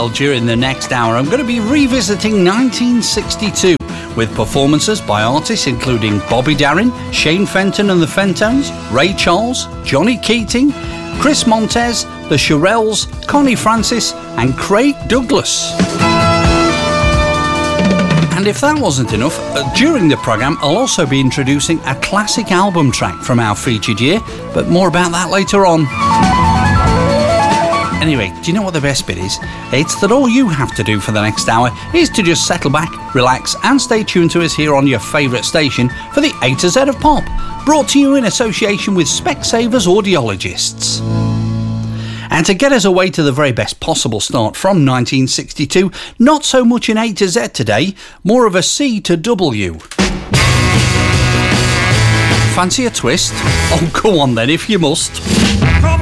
Well, during the next hour, I'm going to be revisiting 1962 with performances by artists including Bobby Darin, Shane Fenton and the Fentones, Ray Charles, Johnny Keating, Chris Montez, the Shirelles, Connie Francis and Craig Douglas. And if that wasn't enough, during the programme I'll also be introducing a classic album track from our featured year, but more about that later on. Anyway, do you know what the best bit is? It's that all you have to do for the next hour is to just settle back, relax and stay tuned to us here on your favourite station for the A to Z of Pop, brought to you in association with Specsavers Audiologists. And to get us away to the very best possible start from 1962, not so much an A to Z today, more of a C to W. Fancy a twist? Oh, go on then if you must.